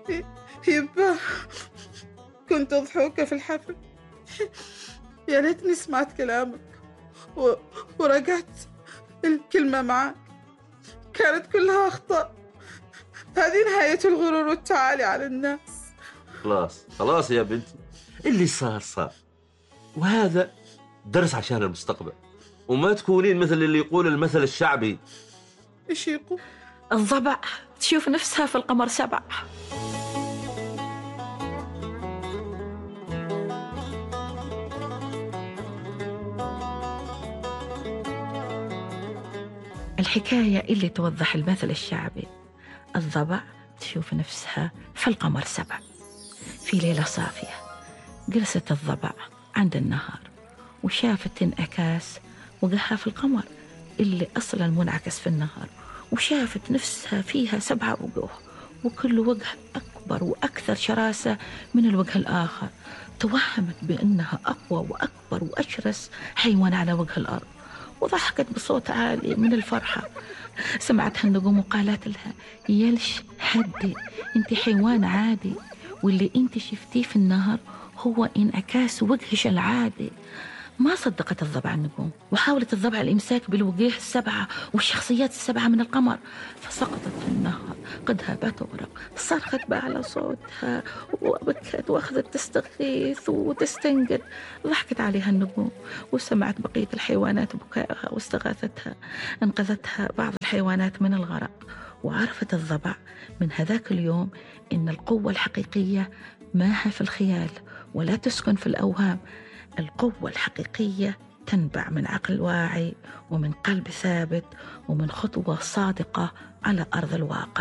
يبا كنت ضحوكة في الحفل، يا ليتني سمعت كلامك ورجعت الكلمة معك، كانت كلها أخطاء. هذه نهاية الغرور والتعالي على الناس. خلاص يا بنتي، اللي صار، وهذا درس عشان المستقبل، وما تكونين مثل اللي يقول المثل الشعبي. إيش يقول؟ الضبع تشوف نفسها في القمر 7. الحكاية اللي توضح المثل الشعبي، الضبع تشوف نفسها في القمر 7. في ليلة صافية جلست الضبع عند النهار وشافت انعكاس وجهها في القمر اللي أصلا منعكس في النهار، وشافت نفسها فيها 7 وجوه، وكل وجه أكبر وأكثر شراسة من الوجه الآخر. توهمت بأنها أقوى وأكبر وأشرس حيوان على وجه الأرض، وضحكت بصوت عالي من الفرحة. سمعتها النجوم وقالت لها: يلش هدي، انت حيوان عادي، واللي انت شفتيه في النهر هو انعكاس وجهش العادي. ما صدقت الضبع النجوم، وحاولت الضبع الإمساك بالوجيه 7 والشخصيات 7 من القمر، فسقطت في النهر قدها بتغرق. صرخت بأعلى صوتها وبكت وأخذت تستغيث وتستنقذ. ضحكت عليها النجوم وسمعت بقية الحيوانات بكائها واستغاثتها. انقذتها بعض الحيوانات من الغرق. وعرفت الضبع من هذاك اليوم إن القوة الحقيقية ماها في الخيال ولا تسكن في الأوهام. القوة الحقيقية تنبع من عقل واعي ومن قلب ثابت ومن خطوة صادقة على أرض الواقع.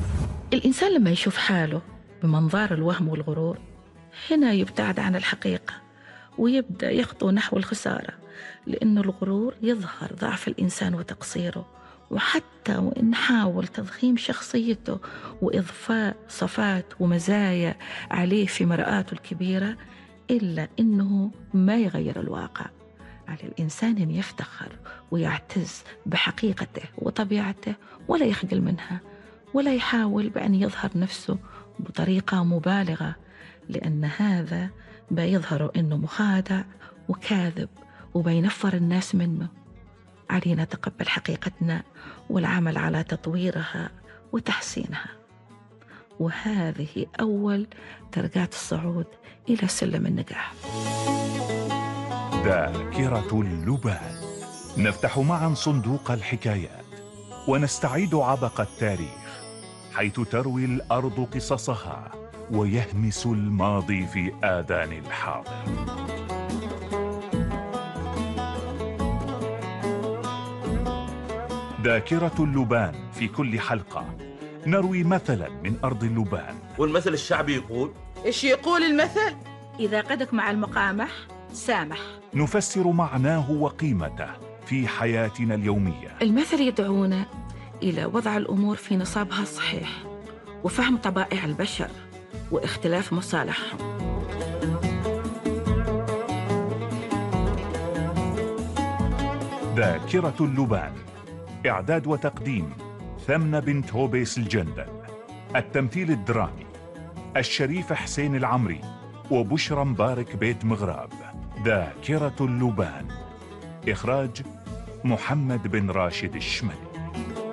الإنسان لما يشوف حاله بمنظار الوهم والغرور، هنا يبتعد عن الحقيقة ويبدأ يخطو نحو الخسارة، لأن الغرور يظهر ضعف الإنسان وتقصيره، وحتى وإن حاول تضخيم شخصيته وإضفاء صفات ومزايا عليه في مرآته الكبيرة، إلا إنه ما يغير الواقع. على الإنسان أن يفتخر ويعتز بحقيقته وطبيعته، ولا يخجل منها، ولا يحاول بأن يظهر نفسه بطريقة مبالغة، لأن هذا بيظهر إنه مخادع وكاذب وبينفر الناس منه. علينا تقبل حقيقتنا والعمل على تطويرها وتحسينها، وهذه أول درجات الصعود إلى سلم النجاح. ذاكرة اللبان. نفتح معا صندوق الحكايات ونستعيد عبق التاريخ، حيث تروي الأرض قصصها ويهمس الماضي في آذان الحاضر. ذاكرة اللبان. في كل حلقة نروي مثلا من أرض اللبان. والمثل الشعبي يقول: إيش يقول المثل؟ إذا قدك مع المقامح سامح. نفسر معناه وقيمته في حياتنا اليومية. المثل يدعونا إلى وضع الأمور في نصابها الصحيح، وفهم طبائع البشر واختلاف مصالحهم. ذاكرة اللبان. إعداد وتقديم ثمنة بنت هوبيس الجندل. التمثيل الدرامي الشريف حسين العمري وبشرى مبارك بيت مغراب. ذاكرة اللبان. إخراج محمد بن راشد الشمالي.